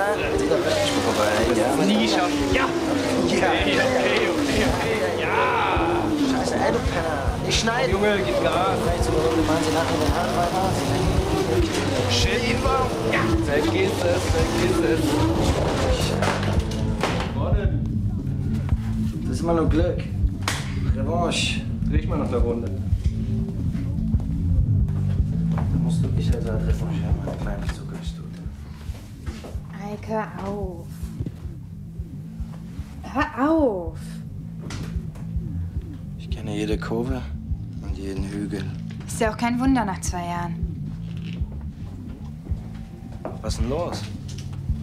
Ich bin vorbei. Ja. Nie schaffen. Ja. Okay. Ja. Scheiße, ey, du Penner. Ich schneide. Junge, gib Gas. Vielleicht so eine Runde meinen Sie nachher den Hand weiter. Schäfer. Ja. Vergiss es. Gewonnen. Das ist immer nur Glück. Revanche. Dreh ich mal noch eine Runde. Da musst du mich also revanchieren, meine kleine Zuckerstute. Eike, hör auf. Hör auf. Ich kenne jede Kurve und jeden Hügel. Ist ja auch kein Wunder nach 2 Jahren. Was ist denn los?